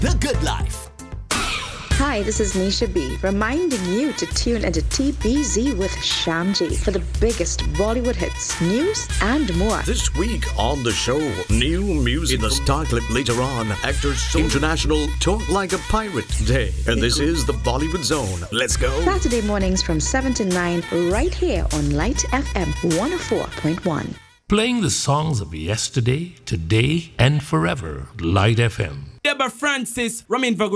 The Good Life. Hi, this is Nisha B, reminding you to tune into TBZ with Shamji for the biggest Bollywood hits, news, and more. This week on the show, new music. In the star clip later on, Actors International Talk Like a Pirate Day. And this is the Bollywood Zone. Let's go. Saturday mornings from 7 to 9, right here on Light FM 104.1. Playing the songs of yesterday, today, and forever. Light FM. Deborah Francis, Ramin